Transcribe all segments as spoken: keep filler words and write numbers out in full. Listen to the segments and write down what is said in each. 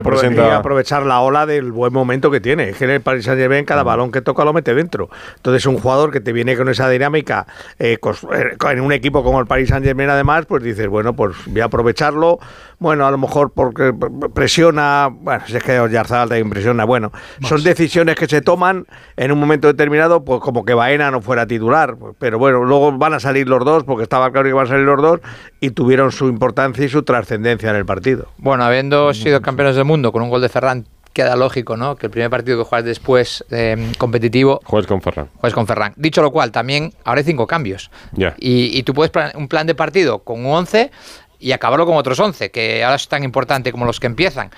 Presenta... Y aprovechar la ola del buen momento que tiene. Es que en el Paris Saint-Germain cada balón que toca lo mete dentro. Entonces un jugador que te viene con esa dinámica eh, en un equipo como el Paris Saint-Germain además, pues dices, bueno, pues voy a aprovecharlo. Bueno, a lo mejor porque presiona, bueno, si es que Oyarzabal te impresiona, bueno, son decisiones que se toman en un momento determinado, pues como que Baena no fuera titular, pero bueno, luego van a salir los dos, porque estaba claro que van a salir los dos, y tuvieron su importancia y su trascendencia en el partido. Bueno, habiendo sido campeones del mundo con un gol de Ferran, queda lógico, ¿no?, que el primer partido que juegas después eh, competitivo juegues con Ferran. Juegues con Ferran. Dicho lo cual, también ahora hay cinco cambios. Yeah. Y, y tú puedes plan, un plan de partido con un once y acabarlo con otros once, que ahora es tan importante como los que empiezan.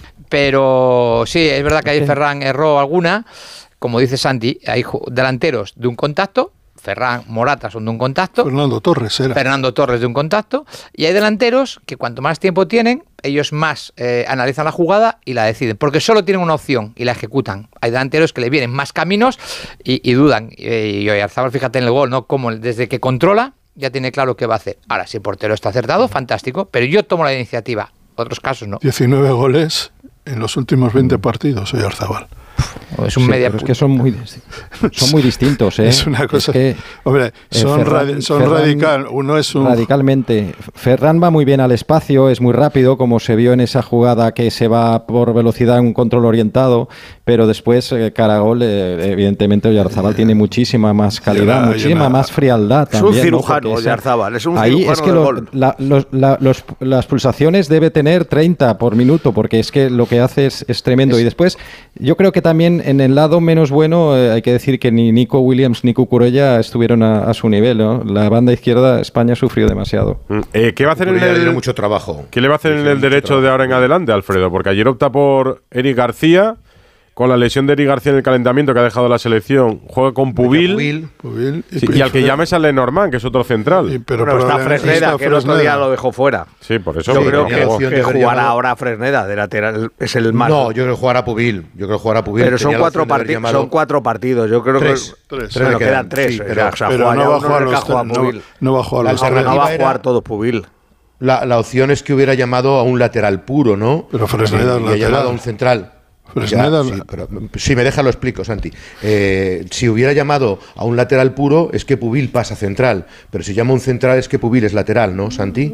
Pero sí, es verdad que ahí Ferran erró alguna. Como dice Santi, hay delanteros de un contacto. Ferran, Morata son de un contacto. Fernando Torres era. Fernando Torres de un contacto. Y hay delanteros que cuanto más tiempo tienen, ellos más eh, analizan la jugada y la deciden. Porque solo tienen una opción y la ejecutan. Hay delanteros que le vienen más caminos y, y dudan. Y, y Oyarzabal, fíjate en el gol, ¿no? Como desde que controla, ya tiene claro qué va a hacer. Ahora, si el portero está acertado, fantástico. Pero yo tomo la iniciativa. Otros casos no. diecinueve goles en los últimos veinte partidos, Oyarzabal. Es un sí, media pero es que son muy son muy distintos, ¿eh? Es una cosa. Es que, hombre, son, eh, Ferran, radi son Ferran, radical. Uno es un. Radicalmente. Ferran va muy bien al espacio, es muy rápido, como se vio en esa jugada que se va por velocidad en un control orientado, pero después, eh, cara a gol, eh, evidentemente Oyarzabal yeah. tiene muchísima más calidad, yeah, muchísima yeah. más frialdad también. Es un cirujano, ¿no? Oyarzabal, es un ahí cirujano es que de lo, gol. La, los, la, los, las pulsaciones debe tener treinta por minuto, porque es que lo que hace es, es tremendo. Es, y después, yo creo que también en el lado menos bueno, eh, hay que decir que ni Nico Williams ni Cucurella estuvieron a, a su nivel, ¿no? La banda izquierda, España sufrió demasiado. Eh, ¿Qué va a hacer en el, mucho trabajo. ¿Qué le va a hacer en el derecho trabajo. de ahora en adelante, Alfredo? Porque ayer opta por Eric García, con la lesión de Eric García en el calentamiento que ha dejado la selección, juega con Pubil, Pubil, Pubil y, sí, y al que llames a Lenormand, que es otro central. Y, pero bueno, está Fresneda, está que el otro día lo dejó fuera. Sí, por eso. Yo sí, creo que, que, que jugará llamado... ahora Fresneda de lateral, es el más. No, yo creo que jugará Pubil. Yo creo que jugará Pubil. Pero son cuatro, partidos, son cuatro partidos. Yo creo tres, que tres. Bueno, quedan tres. Sí, pero, o sea, pero no va a jugar los no, no va a jugar los tres. No va a jugar todo Pubil. La, la opción es que hubiera llamado a un lateral puro, ¿no? Pero Fresneda sí, y ha llamado a un central. Ya, sí, pero, si me deja lo explico, Santi. Eh, si hubiera llamado a un lateral puro es que Pubil pasa central, pero si llama a un central es que Pubil es lateral, ¿no, Santi?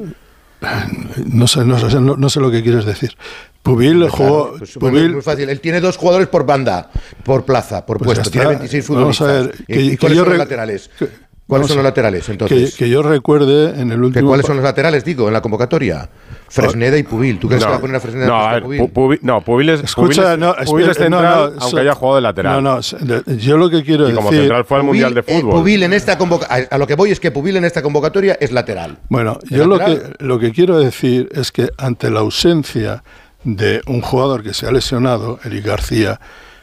No sé, no sé, no, no sé lo que quieres decir. Pubil pues jugó. Claro, pues Pubil, es muy fácil. Él tiene dos jugadores por banda, por plaza, por pues puesto. Tiene veintiséis futbolistas. Vamos a ver, ¿Y, que, y que cuáles yo son los re, laterales? Que, ¿Cuáles son los laterales, entonces? Que, que yo recuerde en el último... ¿Cuáles son los laterales, digo, en la convocatoria? Fresneda y Pubil. ¿Tú crees no, que va a poner a Fresneda? No, a ver, Pubil? Pubil, no, Pubil es, Escucha, Pubil es, no, Pubil es central, no, no, aunque so, haya jugado de lateral. No, no, yo lo que quiero y como decir... central fue al Mundial de Fútbol. Eh, Pubil en esta convocatoria... A lo que voy es que Pubil en esta convocatoria es lateral. Bueno, yo lo que, lo que quiero decir es que ante la ausencia de un jugador que se ha lesionado, Eric García,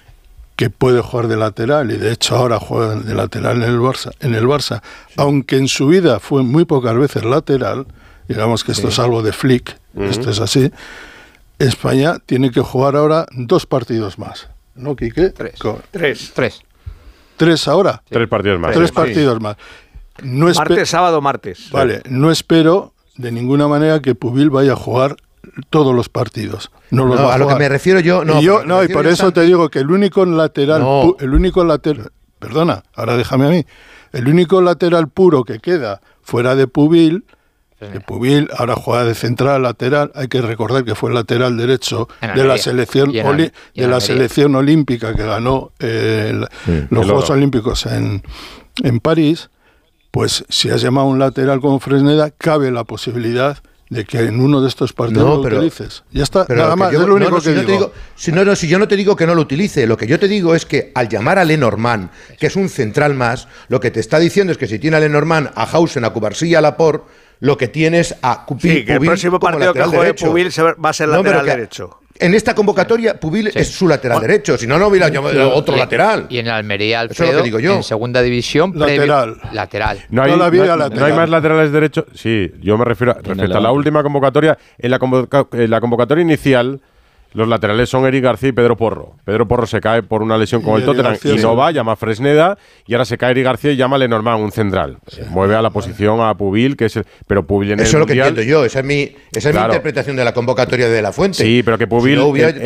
que puede jugar de lateral, y de hecho ahora juega de lateral en el Barça, en el Barça sí. aunque en su vida fue muy pocas veces lateral, digamos que esto sí. es algo de Flick, uh-huh. esto es así, España tiene que jugar ahora dos partidos más, ¿no, Quique? Tres. Con, tres. Tres. ¿Tres ahora? Sí. Tres partidos más. Tres sí. partidos más. No martes, sábado, martes. Vale, no espero de ninguna manera que Pubil vaya a jugar todos los partidos. No, los no va a, a lo que me refiero yo, no. Y, yo, no, y por eso Santi. te digo que el único lateral, no. pu, el único lateral, perdona, ahora déjame a mí, el único lateral puro que queda fuera de Pubil, sí. que Pubil ahora juega de central lateral, hay que recordar que fue el lateral derecho de la selección en, oli, de la selección olímpica que ganó eh, el, sí, los Juegos Olímpicos en, en París. Pues si has llamado a un lateral como Fresneda, cabe la posibilidad de que en uno de estos partidos no, lo pero, utilices. Ya está, pero nada más, yo, es lo único no, no, que si digo. No te digo si, no, no, si yo no te digo que no lo utilice, lo que yo te digo es que al llamar a Lenormand, que es un central más, lo que te está diciendo es que si tiene a Lenormand, a Hausen, a Cubarsí y a Laporte, lo que tienes a Pubil, sí, que el próximo partido que juegue Pubil va a ser lateral no, derecho. En esta convocatoria, Pubil sí. es su lateral derecho, si no, no hubiera llamado otro y, lateral. Y en el Almería, Alfredo, eso es lo que digo yo. En segunda división, lateral. Previo, lateral. No hay, no, no, lateral. no hay más laterales derechos. Sí, yo me refiero a, respecto a la última convocatoria. En la, convoca, en la convocatoria inicial, los laterales son Eric García y Pedro Porro. Pedro Porro se cae por una lesión con y el Tottenham García, y no sí. va, llama a Fresneda, y ahora se cae Eric García y llama a Lenormand, un central. Sí. Mueve a la posición a Pubil, que es el, pero Pubil en Eso el es lo mundial, que entiendo yo, esa es mi, esa es claro. mi interpretación de la convocatoria de La Fuente. Sí, pero que Pubil, si no hubiera, en,